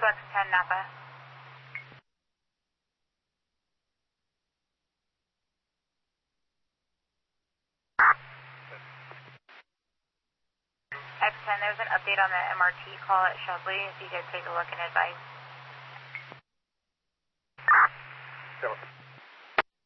X10 Napa. X10, there's an update on the MRT call at Shelby. If you guys take a look and advise. Sure.